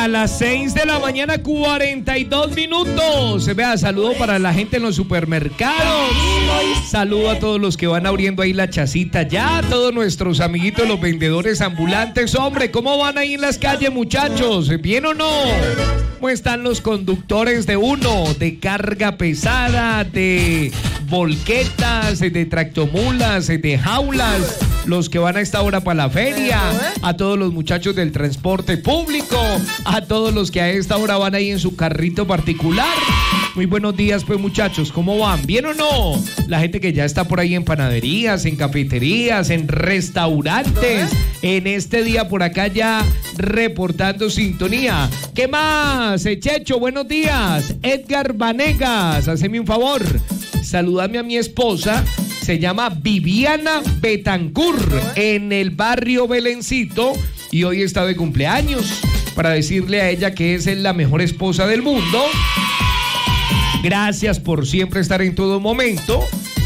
A las 6 de la mañana, 42 minutos. Vea, saludo para la gente en los supermercados. Saludo a todos los que van abriendo ahí la chacita ya. A todos nuestros amiguitos, los vendedores ambulantes. Hombre, ¿cómo van ahí en las calles, muchachos? ¿Bien o no? ¿Cómo están los conductores de uno? De carga pesada, de volquetas, de tractomulas, de jaulas. Los que van a esta hora para la feria, a todos los muchachos del transporte público, a todos los que a esta hora van ahí en su carrito particular. Muy buenos días, pues, muchachos, ¿cómo van? ¿Bien o no? La gente que ya está por ahí en panaderías, en cafeterías, en restaurantes, en este día por acá ya reportando sintonía. ¿Qué más? Checho, buenos días. Edgar Vanegas, haceme un favor, saludame a mi esposa. Se llama Viviana Betancourt, en el barrio Belencito, y hoy está de cumpleaños, para decirle a ella que es la mejor esposa del mundo. Gracias por siempre estar en todo momento,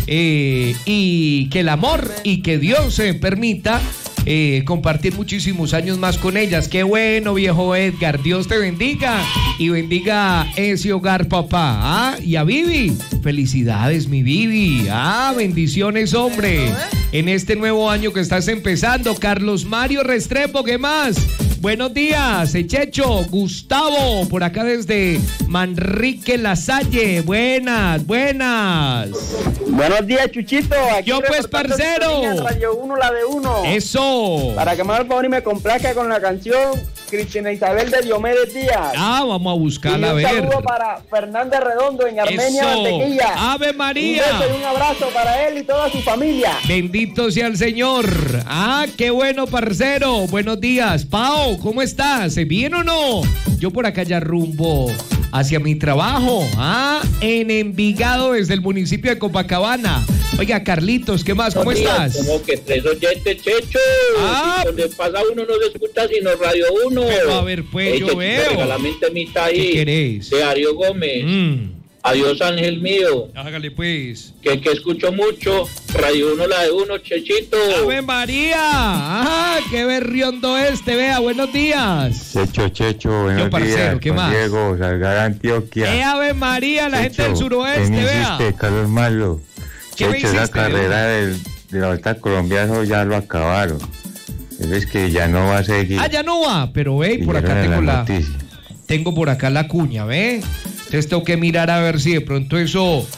y que el amor y que Dios se permita compartir muchísimos años más con ellas. Qué bueno, viejo Edgar, Dios te bendiga y bendiga ese hogar, papá. Y a Vivi, felicidades, mi Vivi. Bendiciones, hombre, en este nuevo año que estás empezando. Carlos Mario Restrepo, ¿qué más? Buenos días, Checho, Gustavo, por acá desde Manrique Lasalle. Buenas. Buenos días, Chuchito. Aquí yo pues, parcero. Radio 1, la de 1. Eso. Para que me haga el favor y me complazca con la canción Cristina Isabel de Diomedes Díaz. Vamos a buscarla, a ver. Un saludo para Fernández Redondo en Armenia, Mantequilla. Ave María. Un beso y un abrazo para él y toda su familia. Bendito sea el Señor. Qué bueno, parcero. Buenos días. Pao, ¿cómo estás? ¿Bien o no? Yo por acá ya rumbo hacia mi trabajo, en Envigado, desde el municipio de Copacabana. Oiga, Carlitos, ¿qué más? ¿Cómo estás? Como que 3 oyentes, Checho. Si donde pasa uno no se escucha sino Radio 1. Pero a ver, pues, yo veo. Regálame un temita ahí. ¿Qué querés? De Ario Gómez. Adiós, ángel mío. Hágale, pues. Que escucho mucho. Radio 1, la de 1, Chechito. ¡Ave María! ¡Qué berriondo vea! Buenos días. Checho, buenos yo, parcero, días. ¿qué más? Diego, Salgar, Antioquia. ¡Ave María! La gente del suroeste, ¿qué vea. hiciste, Carlos Malo? ¿Qué me hiciste? La carrera de la Vuelta a Colombia, eso ya lo acabaron. Es que ya no va a seguir. Ya no va, pero ve, por acá tengo por acá la cuña, ¿ve? Entonces tengo que mirar a ver si de pronto eso